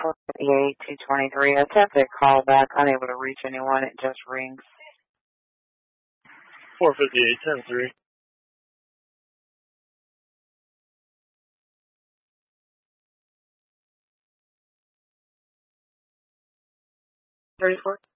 458-223. Attempted call back, unable to reach anyone. It just rings. 458, 10-3. 34.